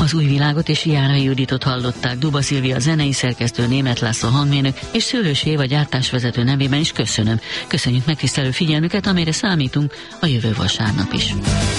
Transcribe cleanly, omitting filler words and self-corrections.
Az Új Világot és Járai Juditot hallották. Duba Szilvia zenei szerkesztő, Németh László hangmérnök és Szőlősi Éva gyártásvezető nevében is köszönöm. Köszönjük megtisztelő figyelmüket, amire számítunk a jövő vasárnap is.